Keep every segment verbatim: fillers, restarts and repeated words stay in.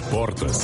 Sportas.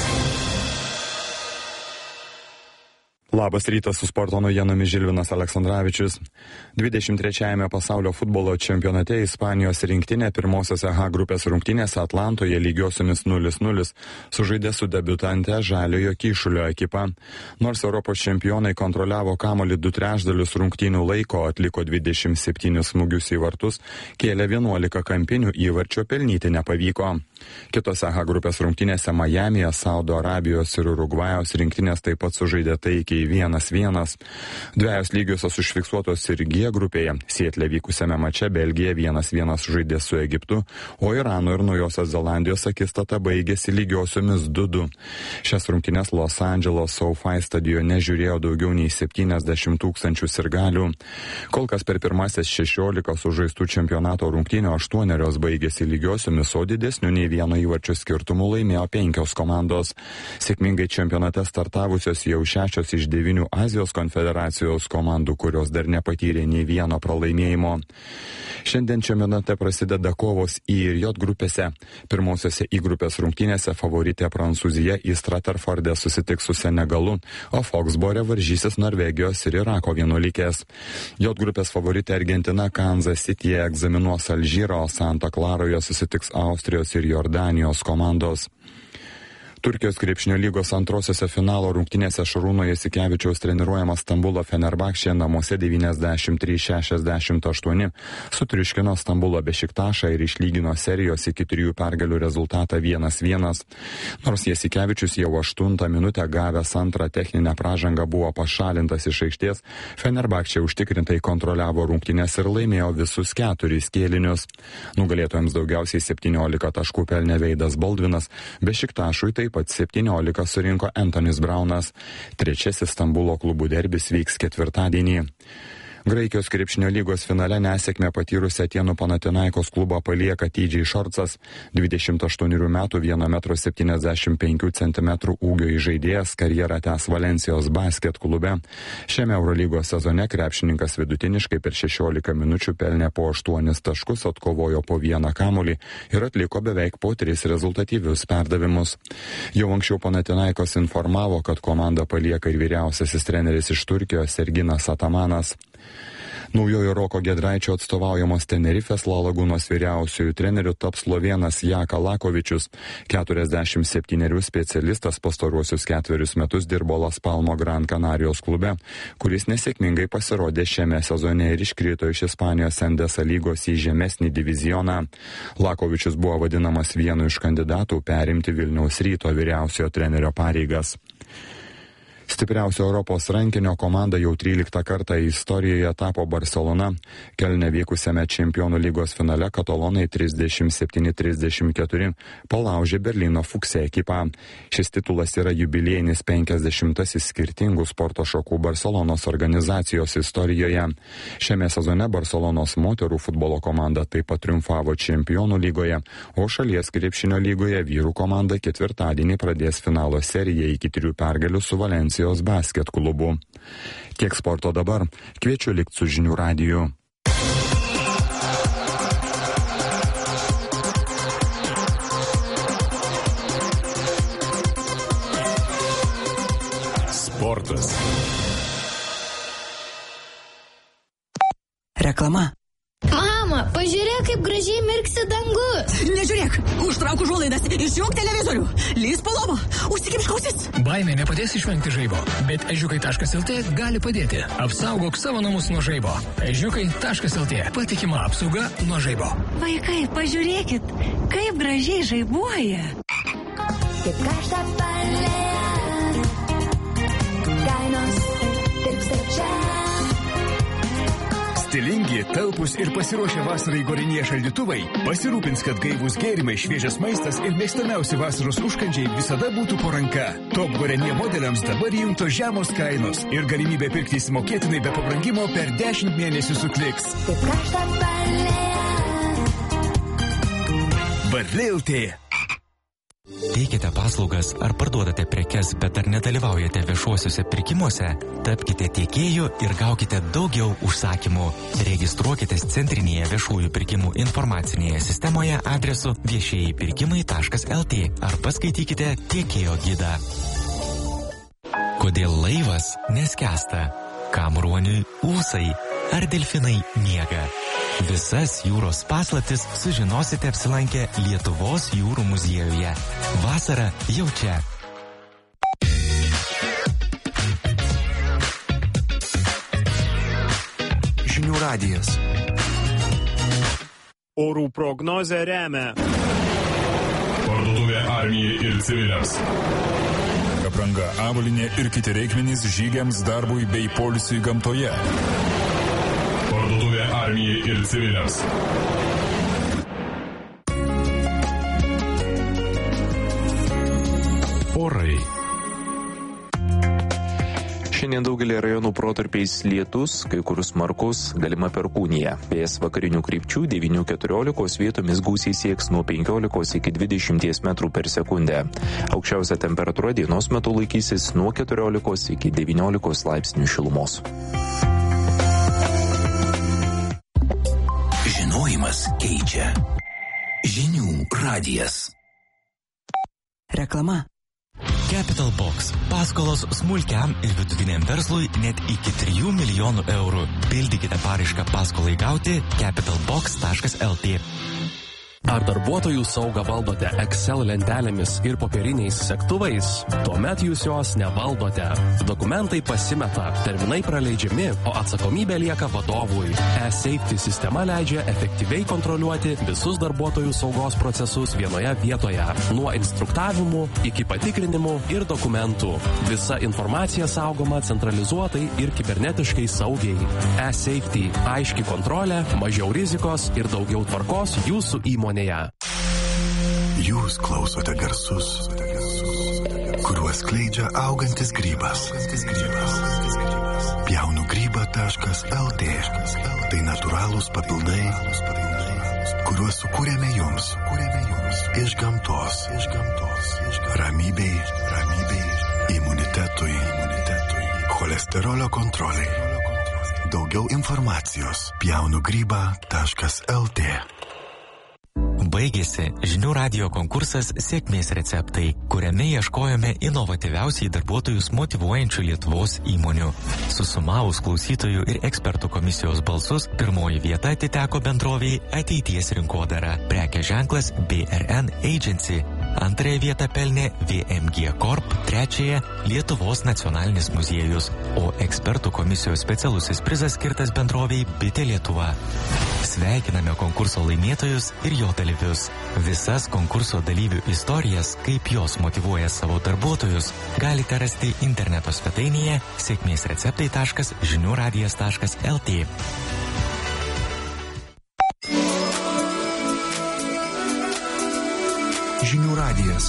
Labas rytas, su sporto naujienomis Žilvinas Aleksandravičius. dvidešimt trečiajame pasaulio futbolo čempionate Ispanijos rinktinė pirmosiose H grupės rungtynėse Atlantoje lygiosiomis nulis nulis sužaidė su debiutante Žaliojo Kyšulio ekipa. Nors Europos čempionai kontroliavo kamuolį du trečdalius rungtynių laiko, atliko dvidešimt septynis smūgius į vartus, kėlė vienuolika kampinių, įvarčio pelnyti nepavyko. Kitose H grupės rungtynėse Majamyje, Saudo Arabijos ir Urugvajaus rinktinės taip pat sužaidė taikiai vienas vienas. Dvejos lygiosios užfiksuotos ir G grupėje. Sietle vykusiame mače Belgija vienas vienas žaidė su Egiptu, o Irano ir Naujosios Zelandijos akistata baigėsi lygiosiomis du du. Šias rungtynes Los Andželo SoFi stadione žiūrėjo daugiau nei septyniasdešimt tūkstančių sirgalių. Kol kas per pirmasis šešiolika sužaistų čempionato rungtynių aštuonerios baigėsi lygiosiomis, o didesnių nei vieno įvarčio skirtumų laimėjo penkios komandos. Sėkmingai čempionate startavusios jau šešios iš devynių Azijos konfederacijos komandų, kurios dar nepatyrė nei vieno pralaimėjimo. Šiandien čempionate prasideda kovos I ir J grupėse. Pirmosiose I grupės rungtynėse favoritė Prancūzija į Straterforde susitiks su Senegalu, o Foxbore varžysis Norvegijos ir Irako vienuolikės. J grupės favoritė Argentina Kansas Cityje egzaminuos Alžyrą, o Santa Klaroje susitiks Austrijos ir Jordanijos komandos. Turkijos krepšinio lygos antrosiose finalo rungtynėse Šarūno Jasikevičiaus treniruojamas Stambulo Fenerbahčė namuose devyniasdešimt trys šešiasdešimt aštuoni sutriuškino Stambulo Bešiktašą ir išlygino serijos iki trijų pergalių rezultatą vienas vienas. Nors Jasikevičius jau aštuntą minutę gavęs antrą techninę pražangą buvo pašalintas iš aikštės, Fenerbahčė užtikrintai kontroliavo rungtynes ir laimėjo visus keturis kėlinius. Nugalėtojams daugiausiai septyniolika taškų pelnė Veidas Baldvinas, Bešiktašui taip pat septyniolika surinko Antonis Braunas. Trečiasis Stambulo klubų derbis vyks ketvirtadienį. Graikijos krepšinio lygos finale nesėkmę patyrusią Atėnų Panathinaikos klubą palieka T J Shortsas, dvidešimt aštuonerių metų vieno metro septyniasdešimt penkių centimetrų ūgio įžaidėjas karjerą tęs Valencijos basket klube. Šiame Eurolygos sezone krepšininkas vidutiniškai per šešiolika minučių pelnė po aštuonis taškus, atkovojo po vieną kamuolį ir atliko beveik po tris rezultatyvius perdavimus. Jau anksčiau Panathinaikos informavo, kad komandą palieka ir vyriausiasis treneris iš Turkijos Serginas Atamanas. Naujojo Roko Giedraičio atstovaujamos Tenerifės La Lagūnos vyriausiųjų trenerių taps slovėnas Jaka Lakovičius. keturiasdešimt septynerių specialistas pastaruosius ketverius metus dirbo Las Palmo Gran Canarijos klube, kuris nesėkmingai pasirodė šiame sezone ir iškrito iš Ispanijos Endesa lygos į žemesnį divizioną. Lakovičius buvo vadinamas vienu iš kandidatų perimti Vilniaus Ryto vyriausiojo trenerio pareigas. Stipriausio Europos rankinio komanda jau tryliktą kartą istorijoje tapo Barcelona. Kelne vykusiame čempionų lygos finale katalonai trisdešimt septyni trisdešimt keturi palaužė Berlyno Fuchse ekipą. Šis titulas yra jubiliejinis penkiasdešimtasis skirtingų sporto šakų Barcelonos organizacijos istorijoje. Šiame sezone Barcelonos moterų futbolo komanda taip pat triumfavo čempionų lygoje, o šalies krepšinio lygoje vyrų komanda ketvirtadienį pradės finalo seriją iki trijų pergalių su Valencijos basket klubu. Tiek sporto dabar. Kviečiu likti su žinių radiju. Sportas. Reklama. Mama, pažiūrėk, kaip gražiai mirksi dangus. Nežiūrėk, užtrauk užuolaidas, išjunk televizorių, lįs po lova, užsikimšk ausis. Baimė nepadės išvengti žaibo, bet ežiukai taškas el tė gali padėti. Apsaugok savo namus nuo žaibo. ežiukai taškas el tė. Patikima apsauga nuo žaibo. Vaikai, pažiūrėkit, kaip gražiai žaibuoja. Kaip karštą palėją, kainos tirpsta čia. Stilingi, talpus ir pasiruošę vasarai Gorenje šaldytuvai pasirūpins, kad gaivus gėrimai, šviežias maistas ir mėgstamiausi vasaros užkandžiai visada būtų po ranka. Top Gorenje modeliams dabar įjungtos žemos kainos ir galimybė pirkti įsimokėtinai be pabrangimo per dešimt mėnesių su Kliks. Kaip karštą palėją. Barlė el tė. Teikite paslaugas ar parduodate prekes, bet ar nedalyvaujate viešuosiuose pirkimuose? Tapkite tiekėju ir gaukite daugiau užsakymų. Registruokitės centrinėje viešųjų pirkimų informacinėje sistemoje adresu viešieji pirkimai taškas el tė ar paskaitykite tiekėjo gidą. Kodėl laivas neskęsta? Kam ruoniui ūsai? Ar delfinai miega? Visas jūros paslaptis sužinosite apsilankę Lietuvos jūrų muziejuje. Vasara jau čia. Žinių radijas. Orų prognozę remia Parduotuvė armijai ir civiliams. Apranga, avalynė ir kiti reikmenys žygiams, darbui bei poilsiui gamtoje. Parduotuvė armijai ir civiliams. Orai. Šiandien daugelį rajonų protarpiais lietus, kai kur smarkus, galima perkūnija. Vėjas vakarinių krypčių devynių keturiolikos, vietomis gūsiai sieks nuo penkiolikos iki dvidešimties metrų per sekundę. Aukščiausia temperatūra dienos metu laikysis nuo keturiolikos iki devyniolikos laipsnių šilumos. Žinojimas keičia. Žinių radijas. Reklama. Capital Box. Paskolos smulkiam ir vidutiniam verslui net iki trijų milijonų eurų. Pildykite paraišką paskolai gauti capital box taškas el tė. Ar darbuotojų saugą valdote Excel lentelėmis ir popieriniais sektuvais? Tuomet jūs jos nevaldote. Dokumentai pasimeta, terminai praleidžiami, o atsakomybė lieka vadovui. E-Safety sistema leidžia efektyviai kontroliuoti visus darbuotojų saugos procesus vienoje vietoje. Nuo instruktavimų iki patikrinimų ir dokumentų. Visa informacija saugoma centralizuotai ir kibernetiškai saugiai. E-Safety – aiški kontrolė, mažiau rizikos ir daugiau tvarkos jūsų įmonėje. Jūs klausote garsus, kuriuos skleidžia augantis grybas. pjaunu grybą taškas el tė. Tai natūralūs papildai, kuriuos sukūrėme jums iš gamtos. Ramybei, ramybei, imunitetui, cholesterolio kontroliai. Daugiau informacijos pjaunu grybą taškas el tė. Baigėsi žinių radijo konkursas Sėkmės receptai, kuriame ieškojome inovatyviausiai darbuotojus motyvuojančių Lietuvos įmonių. Susumavus klausytojų ir ekspertų komisijos balsus, pirmoji vieta atiteko bendroviai Ateities rinkodara, prekės ženklas B R N Agency. Antrąją vietą pelnė V M G Corp, trečiąją Lietuvos nacionalinis muziejus, o ekspertų komisijos specialusis prizas skirtas bendroviai Bitė Lietuva. Sveikiname konkurso laimėtojus ir jo dalyvius. Visas konkurso dalyvių istorijas, kaip jos motyvuoja savo darbuotojus, galite rasti interneto svetainėje sėkmės receptai taškas žinių radijas taškas el tė. Žinių radijas.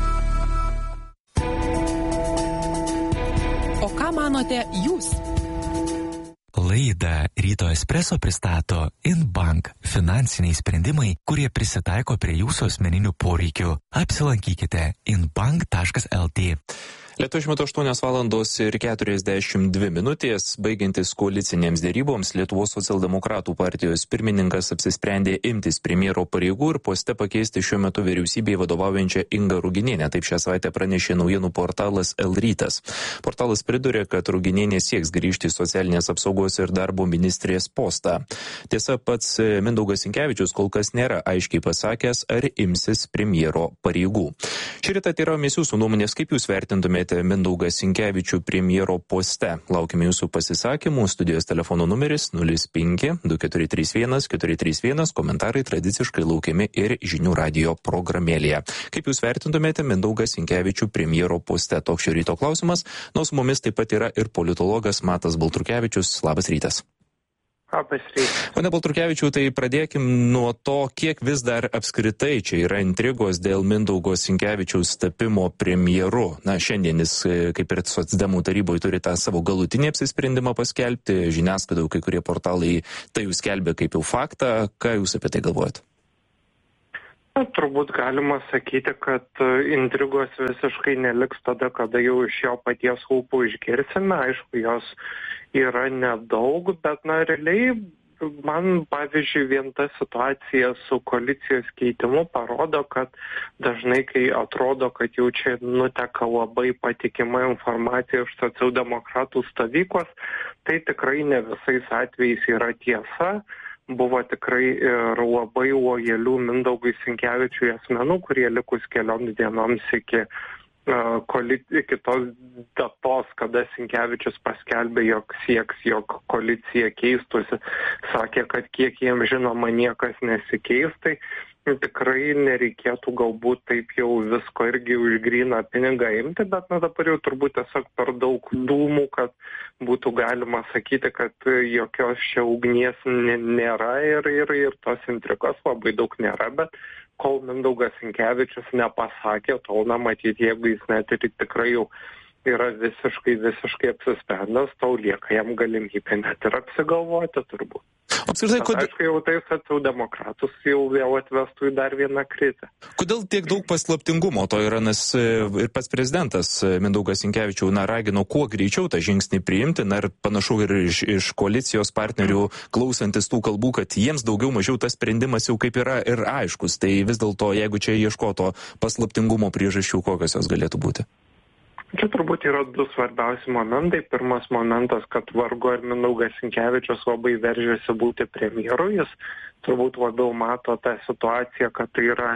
O ką manote jūs? Laidą Ryto Espresso pristato InBank – finansiniai sprendimai, kurie prisitaiko prie jūsų asmeninių poreikių. Apsilankykite inbank taškas el tė. Lietuvos šiuo metu aštuonios valandos ir keturiasdešimt dvi minutės. Baigiantis koalicinėms dėryboms, Lietuvos socialdemokratų partijos pirmininkas apsisprendė imtis premjero pareigų ir poste pakeisti šiuo metu vyriausybėje vadovaujančią Ingą Ruginienę. Taip šią savaitę pranešė naujienų portalas El Rytas. Portalas pridūrė, kad Ruginienė sieks grįžti į socialinės apsaugos ir darbo ministrės postą. Tiesa, pats Mindaugas Sinkevičius kol kas nėra aiškiai pasakęs, ar imsis premjero pareigų. Šį rytą teiraujamės jūsų nuomonės, kaip jūs vertintumėte Mindaugą Sinkevičių premjero poste. Laukime jūsų pasisakymų. Studijos telefono numeris nulis penki du keturi trys vienas keturi trys vienas. Komentarai tradiciškai laukiami ir žinių radijo programėlėje. Kaip jūs vertintumėte Mindaugą Sinkevičių premjero poste? Toks šio ryto klausimas. Nu, su mumis taip pat yra ir politologas Matas Baltrukevičius. Labas rytas. Pane Baltrukevičiau, tai pradėkim nuo to, kiek vis dar apskritai čia yra intrigos dėl Mindaugo Sinkevičiaus tapimo premjeru. Na, šiandien jis, kaip ir socdemų taryboje, turi tą savo galutinį apsisprendimą paskelbti. Žiniasklaidai, kai kurie portalai tai jūs skelbia kaip jau faktą. Ką jūs apie tai galvojat? Na, turbūt galima sakyti, kad intrigos visiškai neliks tada, kada jau iš jo paties lūpų išgirsime. Aišku, jos yra nedaug, bet na, realiai man, pavyzdžiui, vien ta situacija su koalicijos keitimu parodo, kad dažnai, kai atrodo, kad jau čia nuteka labai patikima informacija iš socialdemokratų stovyklos, tai tikrai ne visais atvejais yra tiesa. Buvo tikrai ir labai lojalių Mindaugui Sinkevičiui asmenų, kurie likus kelioms dienoms iki, uh, iki tos datos, kada Sinkevičius paskelbė, jog sieks, jog koalicija keistusi, sakė, kad kiek jiems žinoma niekas nesikeis, tai tikrai nereikėtų galbūt taip jau visko irgi už gryną pinigą imti, bet na dabar jau turbūt tiesiog per daug dūmų, kad būtų galima sakyti, kad jokios čia ugnies nėra ir, ir, ir tos intrigos labai daug nėra, bet kol Mindaugas Sinkevičius nepasakė, tol na matyti, jeigu jis net ir tikrai jau yra visiškai, visiškai apsisprendęs, tol lieka jam galimybė net ir apsigalvoti turbūt. Apskritai, kod... Aišku, jau tai socialdemokratus jau vėl atvestų į dar vieną krizę. Kodėl tiek daug paslaptingumo to yra, nes ir pats prezidentas Mindaugas Sinkevičius na, ragino kuo greičiau tą žingsnį priimti, na ir panašu ir iš, iš koalicijos partnerių klausantis tų kalbų, kad jiems daugiau mažiau tas sprendimas jau kaip yra ir aiškus. Tai vis dėlto, jeigu čia ieškoto paslaptingumo priežasčių, kokios jos galėtų būti? Čia turbūt yra du svarbiausi momentai. Pirmas momentas, kad vargu ar Mindaugas Sinkevičius labai veržiasi būti premjeru. Jis turbūt labiau mato tą situaciją, kad tai yra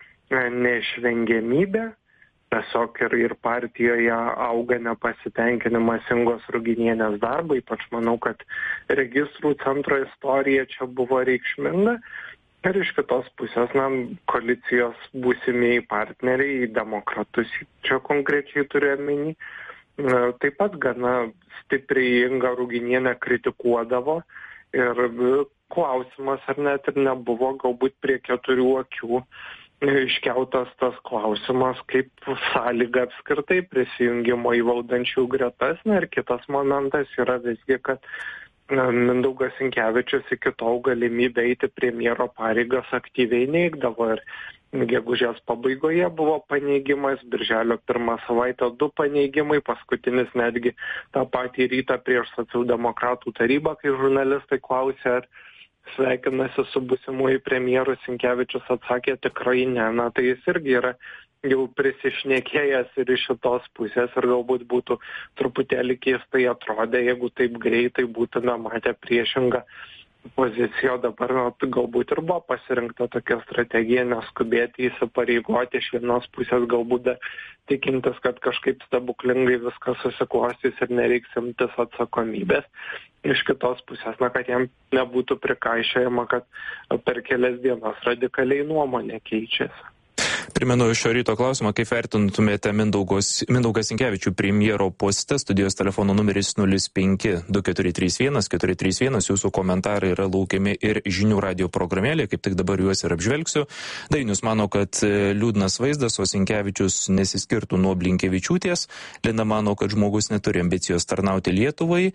neišvengiamybė. Tiesiog ir, ir partijoje auga nepasitenkinimas Ingos Ruginienės darbo. Ypač manau, kad registrų centro istorija čia buvo reikšminga. Ir iš kitos pusės, na, koalicijos būsimieji partneriai, demokratus čia konkrečiai turiu omeny, taip pat gana stipriai Inga Ruginienė kritikuodavo ir klausimas ar net ir nebuvo galbūt prie keturių akių iškeltas tas klausimas kaip sąlyga apskritai prisijungimo į valdančių gretas. Na ir kitas momentas yra visgi, kad Mindaugas Sinkevičius iki tol galimybę eiti premjero pareigas aktyviai neigdavo ir gegužės pabaigoje buvo paneigimas, birželio pirmą savaitę du paneigimai, paskutinis netgi tą patį rytą prieš socialdemokratų tarybą, kai žurnalistai klausė, ar sveikinasi su būsimuoju premjeru, Sinkevičius atsakė tikrai ne, na tai jis irgi yra jau prisišnekėjęs ir iš šitos pusės ir galbūt būtų truputėlį keistai atrodę, jeigu taip greitai būtume matę priešingą poziciją, dabar na, galbūt ir buvo pasirinkta tokia strategija, neskubėti įsipareigoti iš vienos pusės, galbūt tikintis, kad kažkaip stebuklingai viskas susiklostys ir nereiks imtis atsakomybės. Iš kitos pusės, na, kad jam nebūtų prikaišėjama, kad per kelias dienas radikaliai nuomonė keičiasi. Primenu šio ryto klausimą, kaip vertintumėte Mindaugos, Mindaugą Sinkevičių premjero poste, studijos telefono numeris nulis penki du keturi trys vienas keturi trys vienas, jūsų komentarai yra laukiami ir žinių radio programėlė, kaip tik dabar juos ir apžvelgsiu. Dainius mano, kad liūdnas vaizdas, o Sinkevičius nesiskirtų nuo Blinkevičiūtės. Lina mano, kad žmogus neturi ambicijos tarnauti Lietuvai.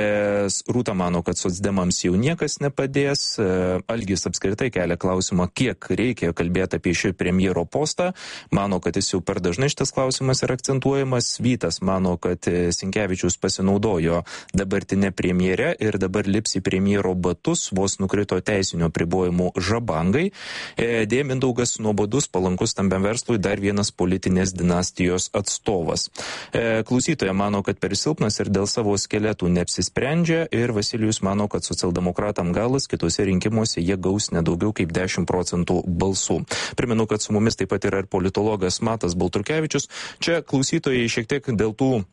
Rūta mano, kad socdemams jau niekas nepadės. Algis apskritai kelia klausimą, kiek reikia kalbėti apie šį premjero postą. Mano, kad jis jau per dažnai šitas klausimas yra akcentuojamas. Vytas mano, kad Sinkevičius pasinaudojo dabartinę premjerę ir dabar lips į premjero batus, vos nukrito teisinio apribojimų žabangai. Dėja, Mindaugas nuobodus, palankus stambiam verslui, dar vienas politinės dinastijos atstovas. Klausytoja mano, kad per silpnas ir dėl savo skeletų neapsisprendžia ir Vasilijus mano, kad socialdemokratam galas, kitose rinkimuose jie gaus nedaugiau kaip dešimt procentų balsų. Primenu, kad su mumis taip pat yra ir politologas Matas Baltrukevičius. Čia klausytojai šiek tiek dėl tų e,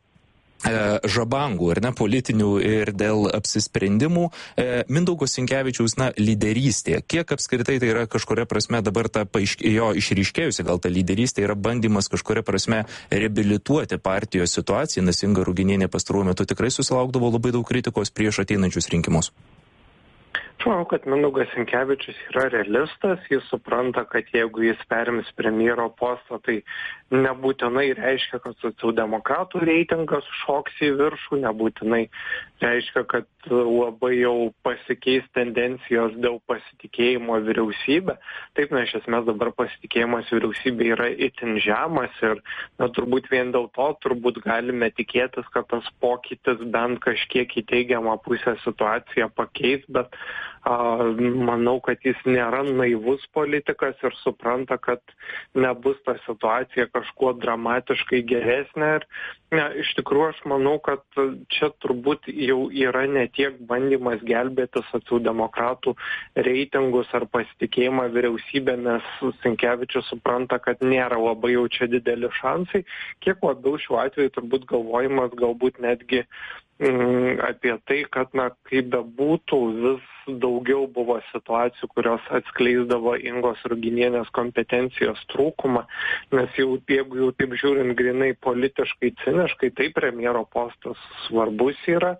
žabangų, ar ne, politinių ir dėl apsisprendimų. E, Mindaugo Sinkevičiaus, na, lyderystė. Kiek apskritai tai yra kažkuria prasme dabar ta paaiškė, jo išryškėjusi, gal ta lyderystė yra bandymas kažkuria prasme reabilituoti partijos situaciją, nes Inga Ruginienė pastaruoju metu tikrai susilaukdavo labai daug kritikos prieš ateinančius rinkimus. Aš manau, kad Mindaugas Sinkevičius yra realistas, jis supranta, kad jeigu jis perims premjero postą, tai nebūtinai reiškia, kad socialdemokratų reitingas šoks į viršų, nebūtinai reiškia, kad labai jau pasikeis tendencijos dėl pasitikėjimo vyriausybė. Taip, na, iš esmės dabar pasitikėjimas vyriausybė yra itin žemas ir, na, turbūt vien dėl to turbūt galime tikėtis, kad tas pokytis bent kažkiek į teigiamą pusę situaciją pakeis, bet a, manau, kad jis nėra naivus politikas ir supranta, kad nebus ta situacija kažkuo dramatiškai geresnė. Ir, ne, iš tikrųjų, aš manau, kad čia turbūt jau yra ne tiek bandymas gelbėti socialdemokratų reitingus ar pasitikėjimą vyriausybę, nes Sinkevičius supranta, kad nėra labai jau čia dideli šansai. Kiek labiau šiuo atveju turbūt galvojimas galbūt netgi mm, apie tai, kad, na, kaip bebūtų, vis daugiau buvo situacijų, kurios atskleisdavo Ingos Ruginienės kompetencijos trūkumą, nes jau, jeigu jau taip žiūrint grinai politiškai, ciniškai, tai premjero postas svarbus yra,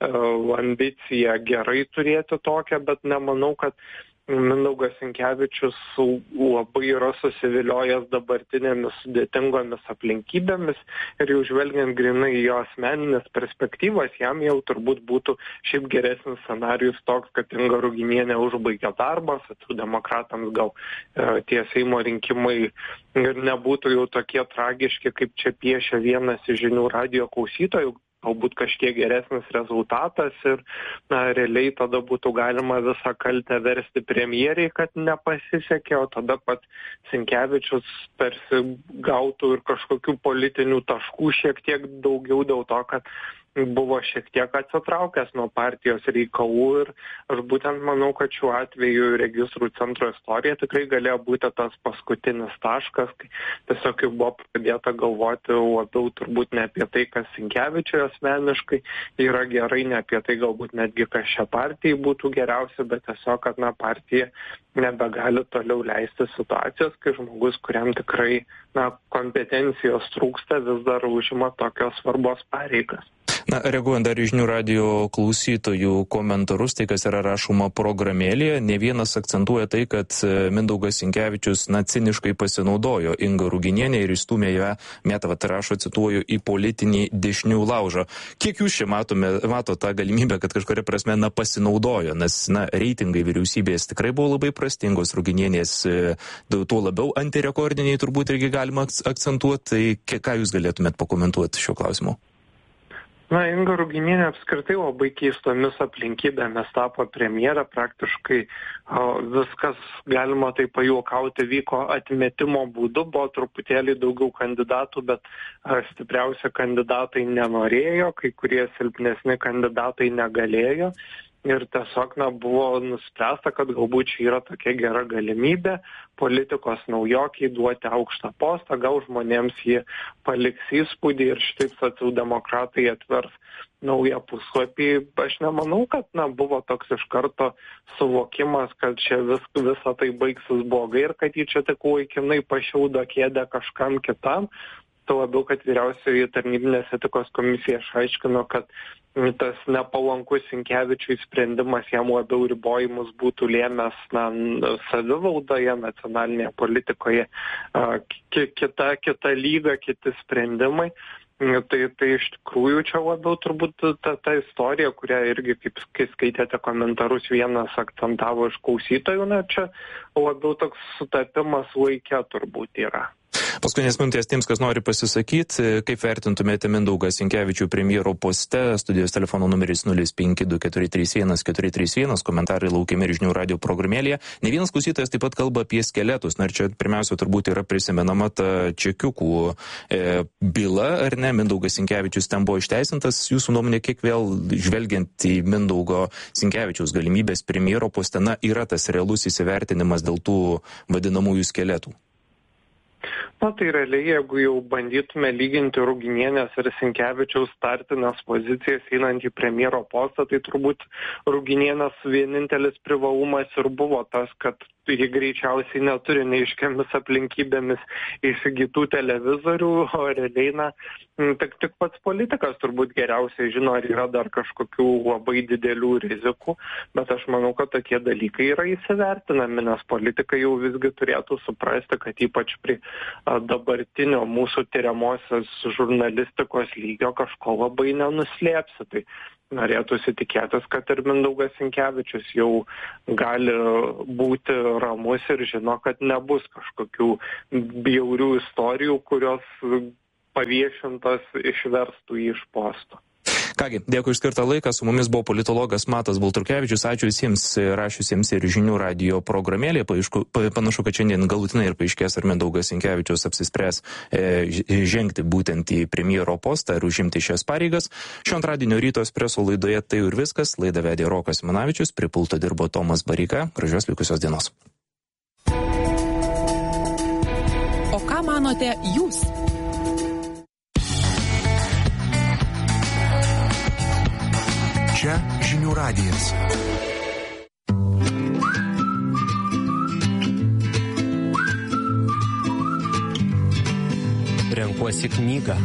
ambicija gerai turėti tokią, bet nemanau, kad Mindaugas Sinkevičius labai yra susiviliojęs dabartinėmis sudėtingomis aplinkybėmis ir jau žvelgiant grinai į jo asmeninės perspektyvas, jam jau turbūt būtų šiaip geresnis scenarijus toks, kad Inga Ruginienė užbaigė darbą, socialdemokratams gal e, tie Seimo rinkimai ir nebūtų jau tokie tragiški, kaip čia piešia vienas iš žinių radijo klausytojų, galbūt kažkiek geresnis rezultatas ir, na, realiai tada būtų galima visą kaltę versti premjeriai, kad nepasisekė, o tada pat Sinkevičius tarsi gautų ir kažkokių politinių taškų šiek tiek daugiau dėl to, kad buvo šiek tiek atsitraukęs nuo partijos reikalų ir aš būtent manau, kad šiuo atveju registrų centro istorija tikrai galėjo būti tas paskutinis taškas, kai tiesiog jau buvo pradėta galvoti labiau turbūt ne apie tai, kas Sinkevičiui asmeniškai yra gerai, ne apie tai galbūt netgi, kas šią partiją būtų geriausia, bet tiesiog, kad, na, partija nebegali toliau leisti situacijos, kai žmogus, kuriam tikrai, na, kompetencijos trūksta, vis dar užima tokios svarbos pareigas. Na, reaguojant dar į žinių radijo klausytojų komentarus, tai kas yra rašoma programėlėje, ne vienas akcentuoja tai, kad Mindaugas Sinkevičius, na, ciniškai pasinaudojo Ingą Ruginienę ir įstūmė ją, metą, tai rašo, cituoju, į politinį dešinių laužą. Kiek jūs čia matome, mato tą galimybę, kad kažkuria prasme, na, pasinaudojo, nes, na, reitingai vyriausybės tikrai buvo labai prastingos, Ruginienės tuo labiau antirekordiniai turbūt irgi galima akcentuoti, tai ką jūs galėtumėt pakomentuoti šiuo klausimu? Na, Inga Ruginienė apskritai labai keistomis aplinkybėmis tapo premjerą, praktiškai o, viskas, galima tai pajuokauti, vyko atmetimo būdu, buvo truputėlį daugiau kandidatų, bet a, stipriausi kandidatai nenorėjo, kai kurie silpnesni kandidatai negalėjo. Ir tiesiog, na, buvo nuspręsta, kad galbūt čia yra tokia gera galimybė politikos naujokiai duoti aukštą postą, gal žmonėms jį paliks įspūdį ir šitaip socialdemokratai atvers naują puslapį. Aš nemanau, kad, na, buvo toks iš karto suvokimas, kad čia vis, visa tai baigsis blogai ir kad jį čia tik laikinai pašiaudo kėdę kažkam kitam. Tuo labiau, kad vyriausioji tarnybinės etikos komisija išaiškino, kad tas nepalankus Sinkevičiui sprendimas jam labiau ribojimus būtų lėmęs, na, savivaldoje, nacionalinėje politikoje, kita, kita lyga, kiti sprendimai. Tai, tai iš tikrųjų čia labiau turbūt ta, ta istorija, kurią irgi, kaip kai skaitėte komentarus, vienas akcentavo iš klausytojų, na, čia labiau toks sutapimas laike turbūt yra. Paskutinės minutės tiems, kas nori pasisakyti, kaip vertintumėte Mindaugą Sinkevičių premjero poste, studijos telefono numeris nulis penki du keturi trys vienas keturi trys vienas, komentarai laukiami ir žinių radio programėlėje. Ne vienas klausytojas taip pat kalba apie skeletus, na ir čia pirmiausia turbūt yra prisimenama ta čekiukų e, byla, ar ne, Mindaugas Sinkevičius ten buvo išteisintas, jūsų nuomonė, kiek vėl žvelgiant į Mindaugo Sinkevičiaus galimybės premjero poste, na, yra tas realus įsivertinimas dėl tų vadinamųjų skeletų? Na, tai realiai, jeigu jau bandytume lyginti Ruginienės ir Sinkevičiaus startinės pozicijas einant į premjero postą, tai turbūt Ruginienės vienintelis privalumas ir buvo tas, kad ji greičiausiai neturi neaiškiamis aplinkybėmis įsigytų televizorių, o realiai, na, tik, tik pats politikas turbūt geriausiai žino, ar yra dar kažkokių labai didelių rizikų, bet aš manau, kad tokie dalykai yra įsivertinami, nes politikai jau visgi turėtų suprasti, kad ypač prie dabartinio mūsų tyriamosios žurnalistikos lygio kažko labai nenuslėpsi. Tai norėtųsi tikėtis, kad ir Mindaugas Sinkevičius jau gali būti ramus ir žino, kad nebus kažkokių bjaurių istorijų, kurios paviešintos išverstų jį iš posto. Kągi, dėkui už skirtą laiką. Su mumis buvo politologas Matas Baltrukevičius. Ačiū visiems rašiusiems ir Žinių radijo programėlė. Paaišku, panašu, kad šiandien galutinai ir paaiškės, ar Mindaugas Sinkevičius apsispręs e, žengti būtent į premjero postą ir užimti šias pareigas. Šio antradienio ryto espreso laidoje tai ir viskas. Laidą vedė Rokas Manavičius, prie pulto dirbo Tomas Bareika. Gražios likusios dienos. O ką manote jūs? Čia Žinių radijas. Renkuosi knygą.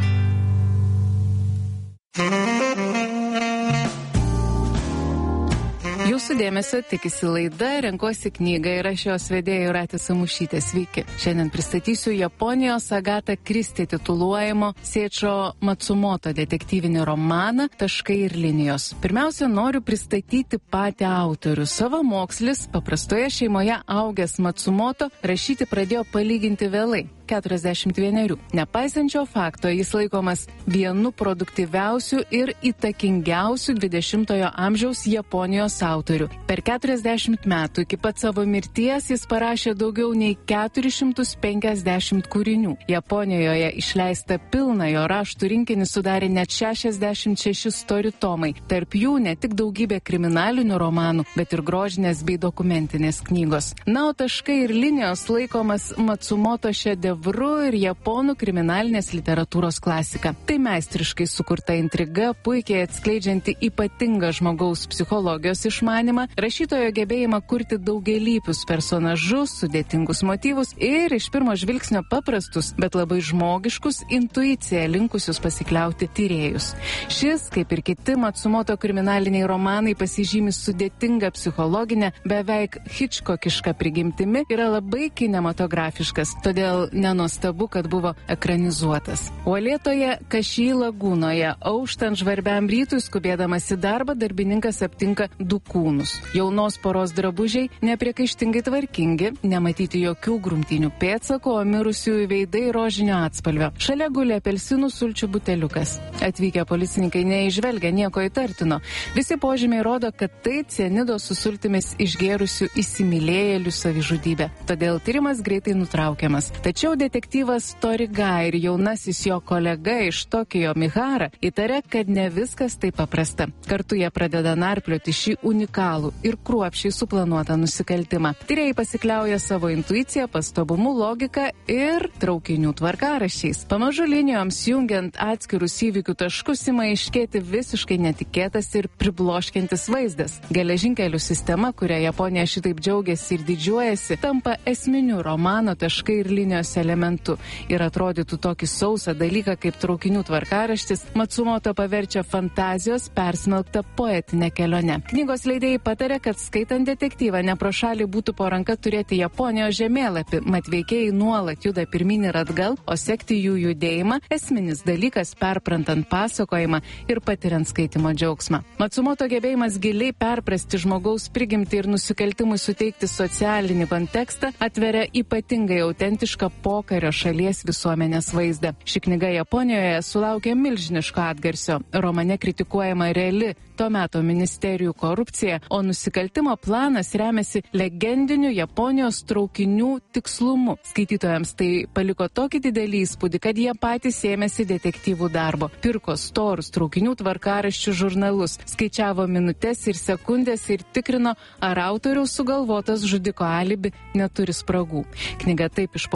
Jūsų dėmesio tikisi laida Renkuosi knygą ir aš jos vedėja Jūratė Samušytė. Sveiki. Šiandien pristatysiu Japonijos Agata Kristi tituluojamo Seicho Matsumoto detektyvinį romaną Taškai ir linijos. Pirmiausia, noriu pristatyti patį autorių. Savamokslis, paprastoje šeimoje augęs Matsumoto, rašyti pradėjo palyginti vėlai. keturiasdešimt vienerių. Nepaisančio fakto, jis laikomas vienu produktyviausių ir įtakingiausių dvidešimtojo amžiaus Japonijos autorių. Per keturiasdešimt metų iki pat savo mirties jis parašė daugiau nei keturis šimtus penkiasdešimt kūrinių. Japonijoje išleista pilna jo raštų rinkinį sudarė net šešiasdešimt šeši stori tomai. Tarp jų ne tik daugybė kriminalinių romanų, bet ir grožinės bei dokumentinės knygos. Na, o Taškai ir linijos laikomas Matsumoto šedevru ir japonų kriminalinės literatūros klasika. Tai meistriškai sukurta intriga, puikiai atskleidžianti ypatingą žmogaus psichologijos išmanimą, rašytojo gebėjimą kurti daugelypius personažus, sudėtingus motyvus ir iš pirmo žvilgsnio paprastus, bet labai žmogiškus, intuiciją linkusius pasikliauti tyrėjus. Šis, kaip ir kiti Matsumoto kriminaliniai romanai, pasižymi sudėtinga psichologinė, beveik Hitchcockiška prigimtimi, yra labai kinematografiškas, todėl nenuostabu, kad buvo ekranizuotas. Uolėtoje Kašy lagūnoje, auštant žvarbiam rytui, skubėdamas į darbą, darbininkas aptinka du kūnus. Jaunos poros drabužiai nepriekaištingai tvarkingi, nematyti jokių grumtynių pėdsakų, o mirusiųjų veidai rožinio atspalvio. Šalia guli apelsinų sulčių buteliukas. Atvykę policininkai neįžvelgia nieko įtartino. Visi požymiai rodo, kad tai cianido su sultimis išgėrusių įsimylėjėlių savižudybė. Todėl tyrimas greitai nutraukiamas. Tačiau detektyvas Toriga ir jaunasis jo kolega iš Tokijo Mihara įtaria, kad ne viskas taip paprasta. Kartu jie pradeda narplioti šį unikalų ir kruopščiai suplanuotą nusikaltimą. Tyrėjai pasikliauja savo intuiciją, pastabumu, logika ir traukinių tvarkaraščiais. Pamažu linijoms jungiant atskirus įvykių taškus ima aiškėti visiškai netikėtas ir pribloškiantis vaizdas. Geležinkelių sistema, kurią Japonija šitaip džiaugiasi ir didžiuojasi, tampa esminiu romano Taškai ir linijos elementu. Ir atrodytų tokį sausą dalyką kaip traukinių tvarkaraštis, Matsumoto paverčia fantazijos persmelktą poetinę kelionę. Knygos leidėjai patarė, kad skaitant detektyvą ne pro šalį būtų po ranka turėti Japonijos žemėlapį, mat veikėjai nuolat juda pirmyn ir atgal, o sekti jų judėjimą esminis dalykas perprantant pasakojimą ir patiriant skaitimo džiaugsmą. Matsumoto gebėjimas giliai perprasti žmogaus prigimtį ir nusikaltimui suteikti socialinį kontekstą atveria ypatingai autentišką pokario šalies visuomenės vaizdą. Ši knyga Japonijoje sulaukė milžiniško atgarsio. Romane kritikuojama reali to meto ministerijų korupcija, o nusikaltimo planas remiasi legendiniu Japonijos traukinių tikslumu. Skaitytojams tai paliko tokį didelį įspūdį, kad jie patys ėmėsi detektyvų darbo. Pirko storus traukinių tvarkaraščių žurnalus, skaičiavo minutes ir sekundės ir tikrino, ar autoriaus sugalvotas žudiko alibi neturi spragų. Knyga taip išpopuliarėjo,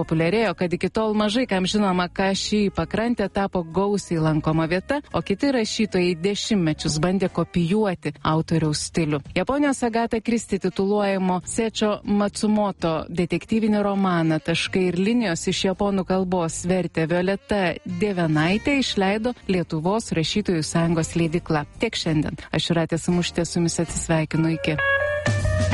pastebėjo, kad iki tol mažai kam žinoma, ką ši pakrantė tapo gausiai lankoma vieta, o kiti rašytojai dešimtmečius bandė kopijuoti autoriaus stilių. Japonijos Agata Kristi tituluojamo Sečio Matsumoto detektyvinį romaną Taškai ir linijos iš japonų kalbos vertė Violeta Dėvenaitė, išleido Lietuvos rašytojų sąjungos leidykla. Tiek šiandien. Aš Jūratė Samušytė su jumis atsisveikinu iki.